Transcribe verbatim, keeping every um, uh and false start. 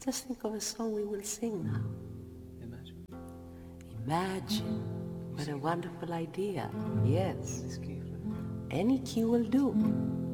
Just think of a song we will sing now. Imagine. Imagine. What a wonderful idea. Yes. This key, Any key will do.